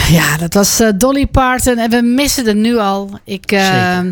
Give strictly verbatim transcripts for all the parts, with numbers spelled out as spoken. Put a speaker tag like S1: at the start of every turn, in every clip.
S1: Ja, dat was uh, Dolly Parton en we missen het nu al. Ik, uh,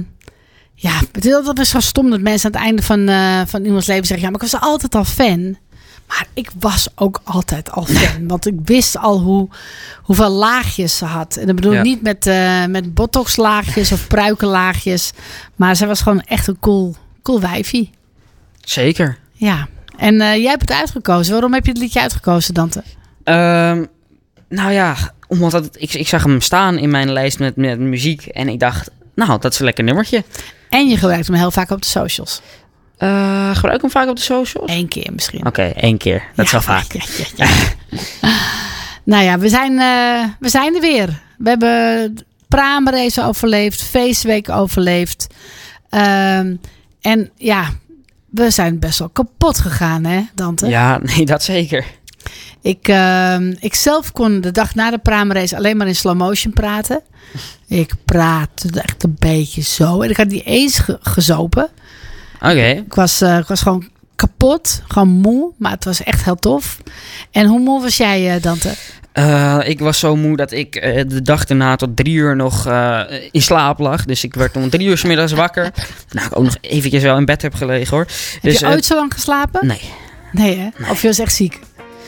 S1: ja, het is altijd zo stom dat mensen aan het einde van, uh, van iemands leven zeggen... ja, maar ik was altijd al fan. Maar ik was ook altijd al fan. Want ik wist al hoe, hoeveel laagjes ze had. En dat bedoel ik ja. niet met, uh, met botoxlaagjes of pruikenlaagjes. Maar ze was gewoon echt een cool, cool wijfie.
S2: Zeker.
S1: Ja. En uh, jij hebt het uitgekozen. Waarom heb je het liedje uitgekozen, Dante?
S2: Um, nou ja, omdat het, ik, ik zag hem staan in mijn lijst met, met muziek. En ik dacht, nou, dat is een lekker nummertje.
S1: En je gebruikt hem heel vaak op de socials.
S2: Uh, gebruik ik hem vaak op de socials?
S1: Eén keer misschien.
S2: Oké, okay, één keer. Dat ja, is wel vaak. Ja, ja,
S1: ja. Nou ja, we zijn, uh, we zijn er weer. We hebben Praamrace overleefd. Feestweek overleefd. Uh, en ja, we zijn best wel kapot gegaan, hè, Dante?
S2: Ja, nee, dat zeker.
S1: Ik, uh, ik zelf kon de dag na de Praamrace alleen maar in slow motion praten. Ik praatte echt een beetje zo. En ik had niet eens ge- gezopen.
S2: Oké. Okay.
S1: Ik was, uh, ik was gewoon kapot. Gewoon moe. Maar het was echt heel tof. En hoe moe was jij, uh, Dante?
S2: Uh, ik was zo moe dat ik uh, de dag daarna tot drie uur nog uh, in slaap lag. Dus ik werd om drie uur 's middags wakker. Nou, ik ook nog eventjes wel in bed heb gelegen, hoor.
S1: Heb
S2: dus,
S1: je ooit
S2: uh,
S1: zo lang geslapen?
S2: Nee.
S1: Nee, hè? Nee. Of je was echt ziek?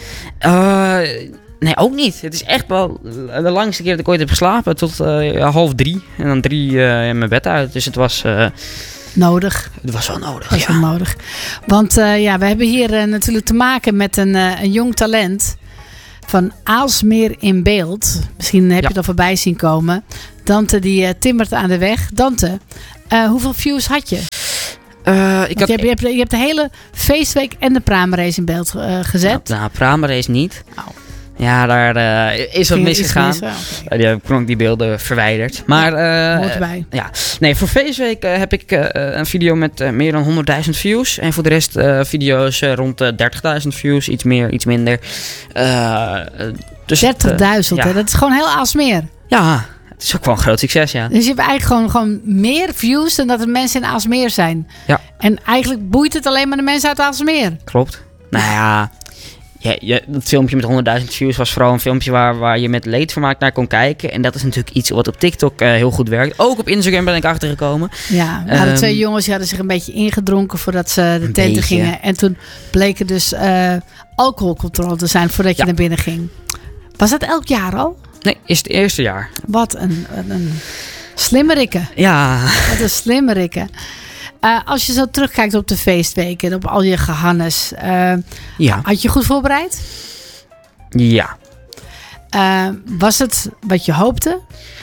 S2: Uh, nee, ook niet. Het is echt wel de langste keer dat ik ooit heb geslapen. Tot uh, half drie. En dan drie uh, in mijn bed uit. Dus het was... Uh,
S1: nodig.
S2: Het was wel nodig,
S1: was
S2: ja.
S1: wel nodig. Want uh, ja, we hebben hier uh, natuurlijk te maken met een, uh, een jong talent... van Aalsmeer in beeld. Misschien heb ja. je het al voorbij zien komen. Dante die uh, timmert aan de weg. Dante, uh, hoeveel views had je?
S2: Uh, ik had...
S1: je, hebt, je, hebt, je hebt de hele feestweek en de Praamrace in beeld uh, gezet.
S2: Nou, nou Praamrace niet.
S1: Oh.
S2: Ja, daar uh, is wat misgegaan. Mis, okay. uh, die heb ik die beelden verwijderd. Maar uh,
S1: hoort erbij.
S2: Ja, nee, voor feestweek uh, heb ik uh, een video met uh, meer dan honderdduizend views. En voor de rest uh, video's uh, rond uh, dertigduizend views. Iets meer, iets minder. Uh,
S1: dus dertigduizend, uh, ja. hè? Dat is gewoon heel Aalsmeer.
S2: Ja, het is ook wel een groot succes, ja.
S1: Dus je hebt eigenlijk gewoon, gewoon meer views dan dat er mensen in Aalsmeer zijn.
S2: Ja.
S1: En eigenlijk boeit het alleen maar de mensen uit Aalsmeer.
S2: Klopt. Nou ja... Ja, ja, dat filmpje met honderdduizend views was vooral een filmpje waar, waar je met leedvermaak naar kon kijken. En dat is natuurlijk iets wat op TikTok uh, heel goed werkt. Ook op Instagram ben ik achtergekomen.
S1: Ja, we hadden um, twee jongens die hadden zich een beetje ingedronken voordat ze de tenten gingen. En toen bleken dus uh, alcoholcontrole te zijn voordat je ja. naar binnen ging. Was dat elk jaar al?
S2: Nee, is het eerste jaar.
S1: Wat een, een, een slimmerikke.
S2: Ja.
S1: Wat een slimmerikke. Uh, als je zo terugkijkt op de feestweek en op al je gehannes. Uh,
S2: ja.
S1: Had je goed voorbereid?
S2: Ja.
S1: Uh, was het wat je hoopte?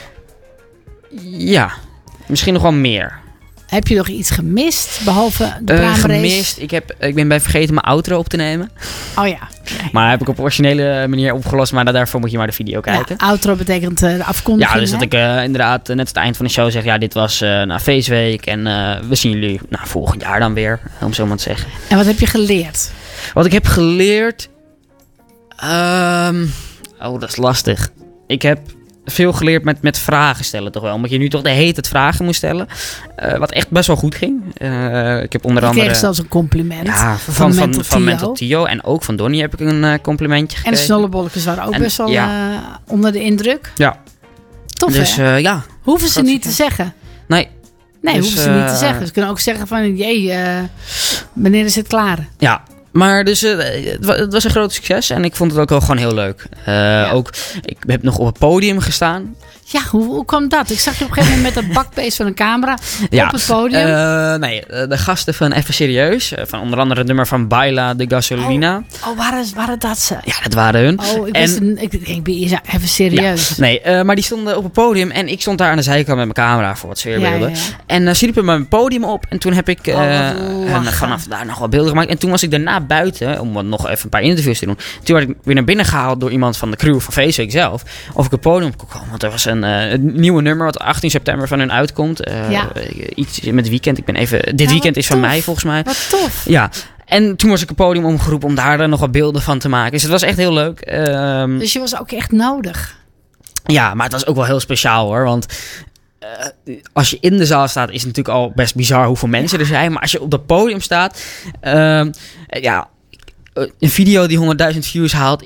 S2: Ja. Misschien nog wel meer.
S1: Heb je nog iets gemist, behalve de
S2: uh,
S1: Praamrace?
S2: Gemist? Ik, heb, ik ben bij vergeten mijn outro op te nemen.
S1: Oh ja.
S2: Nee. Maar heb ik op originele manier opgelost. Maar daarvoor moet je maar de video kijken.
S1: Ja, outro betekent uh, de afkondiging.
S2: Ja, dus
S1: hè?
S2: dat ik uh, inderdaad uh, net aan het eind van de show zeg... Ja, dit was uh, nou, feestweek. En uh, we zien jullie nou, volgend jaar dan weer. Om zo maar te zeggen.
S1: En wat heb je geleerd?
S2: Wat ik heb geleerd... Um, oh, dat is lastig. Ik heb... veel geleerd met, met vragen stellen toch wel. Omdat je nu toch de hele tijd vragen moest stellen. Uh, wat echt best wel goed ging. Uh, ik heb onder
S1: je
S2: andere...
S1: kreeg zelfs een compliment.
S2: Ja, van,
S1: van,
S2: van,
S1: Mental,
S2: van
S1: Tio.
S2: Mental Tio. En ook van Donnie heb ik een uh, complimentje gekregen.
S1: En de snollebolletjes waren ook en, best wel ja. uh, onder de indruk.
S2: Ja.
S1: Tof,
S2: dus,
S1: hè?
S2: Uh, ja.
S1: Hoeven ze niet te zeggen.
S2: Nee.
S1: Nee,
S2: dus,
S1: hoeven ze
S2: uh,
S1: niet te zeggen. Ze kunnen ook zeggen van... Jee, uh, wanneer is het klaar?
S2: Ja. Maar dus, uh, het was een groot succes en ik vond het ook wel gewoon heel leuk. Uh, ja. Ook, ik heb nog op het podium gestaan.
S1: Ja, hoe, hoe kwam dat? Ik zag je op een gegeven moment met dat bakbeest van een camera
S2: ja.
S1: op het podium.
S2: Uh, nee, de gasten van Even Serieus. Van onder andere het nummer van Baila de Gasolina.
S1: Oh, oh waren, waren dat ze?
S2: Ja, dat waren hun.
S1: Oh, ik
S2: en,
S1: wist een, ik, ik ben Even Serieus.
S2: Ja, nee, uh, maar die stonden op het podium en ik stond daar aan de zijkant met mijn camera voor wat sfeerbeelden.
S1: Ja, ja, ja.
S2: En uh, ze liepen met mijn podium op en toen heb ik uh,
S1: oh,
S2: en vanaf daar nog wat beelden gemaakt. En toen was ik daarna buiten, om nog even een paar interviews te doen. Toen werd ik weer naar binnen gehaald door iemand van de crew van Feestweek zelf. Of ik het podium op kon komen, want er was een, uh, een nieuwe nummer wat achttien september van hun uitkomt. Uh, ja. Iets met weekend. Ik ben even. Dit ja, weekend is tof. Van mij volgens mij.
S1: Wat tof.
S2: Ja. En toen was ik het podium omgeroepen om daar dan nog wat beelden van te maken. Dus het was echt heel leuk. Um,
S1: dus je was ook echt nodig.
S2: Ja, maar het was ook wel heel speciaal hoor. Want uh, als je in de zaal staat, is het natuurlijk al best bizar hoeveel mensen ja. er zijn. Maar als je op dat podium staat, uh, ja, een video die honderdduizend views haalt, is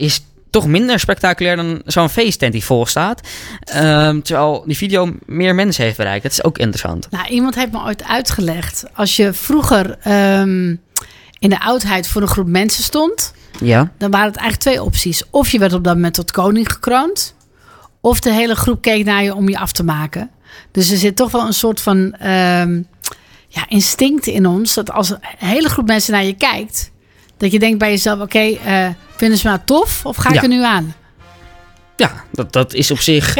S2: toch minder spectaculair dan zo'n feesttent die vol staat. Um, terwijl die video meer mensen heeft bereikt. Dat is ook interessant.
S1: Nou, iemand heeft me ooit uitgelegd. Als je vroeger um, in de oudheid voor een groep mensen stond...
S2: Ja.
S1: Dan waren het eigenlijk twee opties. Of je werd op dat moment tot koning gekroond... of de hele groep keek naar je om je af te maken. Dus er zit toch wel een soort van um, ja, instinct in ons... dat als een hele groep mensen naar je kijkt... dat je denkt bij jezelf... oké, okay, uh, vinden ze me nou tof of ga ik ja. er nu aan?
S2: Ja, dat, dat is op zich...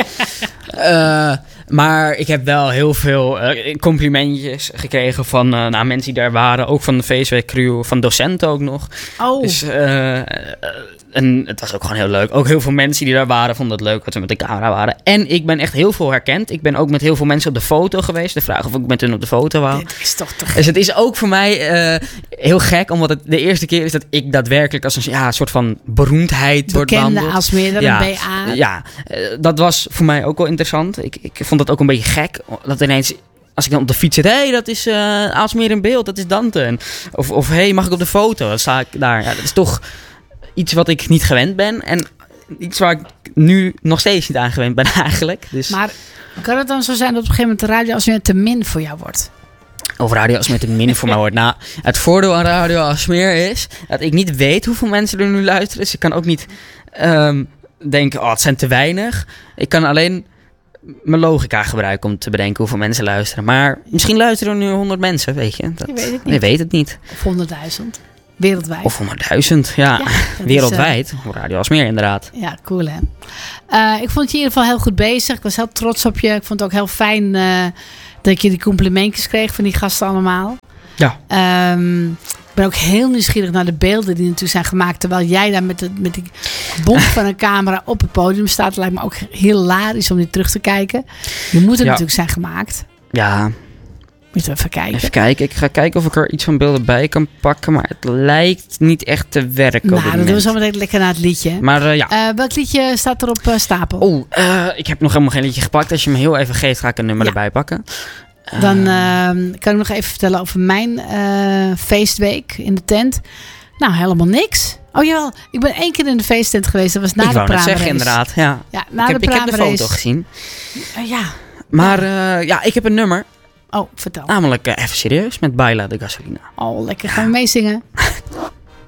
S2: uh, maar ik heb wel heel veel uh, complimentjes gekregen van uh, nou, mensen die daar waren. Ook van de Feestweek crew, van docenten ook nog.
S1: Oh.
S2: Dus, uh, uh, en het was ook gewoon heel leuk. Ook heel veel mensen die daar waren vonden het leuk dat we met de camera waren. En ik ben echt heel veel herkend. Ik ben ook met heel veel mensen op de foto geweest. De vraag of ik met hun op de foto wou.
S1: Dit is toch te gek.
S2: Dus het is ook voor mij uh, heel gek. Omdat het de eerste keer is dat ik daadwerkelijk als een ja, soort van beroemdheid wordt behandeld.
S1: Bekende als meer
S2: ja,
S1: een B A.
S2: Ja, uh, dat was voor mij ook wel interessant. Ik, ik vond dat ook een beetje gek. Dat ineens... Als ik dan op de fiets zit, hé, hey, dat is uh, Aalsmeer in beeld, dat is Dante. En, of of hé, hey, mag ik op de foto? Dan sta ik daar. Ja, dat is toch iets wat ik niet gewend ben. En iets waar ik nu nog steeds niet aan gewend ben eigenlijk. Dus...
S1: Maar kan het dan zo zijn dat op een gegeven moment de Radio Aalsmeer te min voor jou wordt?
S2: Of Radio Aalsmeer te min voor mij wordt. Nou, het voordeel aan Radio Aalsmeer is dat ik niet weet hoeveel mensen er nu luisteren. Dus ik kan ook niet um, denken, oh, het zijn te weinig. Ik kan alleen... mijn logica gebruiken om te bedenken hoeveel mensen luisteren. Maar misschien luisteren er nu honderd mensen, weet je. Dat,
S1: je weet het niet.
S2: Je weet het niet.
S1: Of honderdduizend. Wereldwijd.
S2: Of honderdduizend, ja. ja Wereldwijd. Uh, Radio Aalsmeer inderdaad.
S1: Ja, cool hè. Uh, ik vond je in ieder geval heel goed bezig. Ik was heel trots op je. Ik vond het ook heel fijn uh, dat je die complimentjes kreeg van die gasten allemaal.
S2: Ja.
S1: Um, ik ben ook heel nieuwsgierig naar de beelden die natuurlijk zijn gemaakt. Terwijl jij daar met, de, met die bom van een camera op het podium staat. Het lijkt me ook hilarisch om die terug te kijken. Die moeten ja. natuurlijk zijn gemaakt.
S2: Ja.
S1: Moet je even kijken.
S2: Even kijken. Ik ga kijken of ik er iets van beelden bij kan pakken. Maar het lijkt niet echt te werken.
S1: Nou, dan doen we zo meteen lekker naar het liedje.
S2: Maar uh, ja.
S1: Uh, welk liedje staat er op uh, stapel?
S2: Oh, uh, ik heb nog helemaal geen liedje gepakt. Als je me heel even geeft, ga ik een nummer ja. erbij pakken.
S1: Dan uh, kan ik nog even vertellen over mijn uh, feestweek in de tent. Nou, helemaal niks. Oh jawel, ik ben één keer in de feesttent geweest. Dat was na
S2: ik
S1: de Praamrace.
S2: Ik wou net zeggen, inderdaad. Ja.
S1: Ja, na
S2: ik,
S1: de
S2: heb, ik heb de foto gezien.
S1: Uh, ja.
S2: Maar uh, ja, ik heb een nummer.
S1: Oh, vertel.
S2: Namelijk uh, even serieus met Baila de Gasolina.
S1: Oh, lekker. Gaan we meezingen?